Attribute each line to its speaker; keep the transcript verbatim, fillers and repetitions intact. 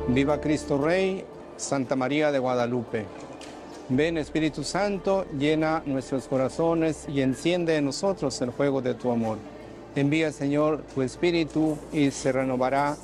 Speaker 1: Viva Cristo Rey, Santa María de Guadalupe. Ven Espíritu Santo, llena nuestros corazones y enciende en nosotros el fuego de tu amor. Envía, Señor, tu Espíritu y se renovará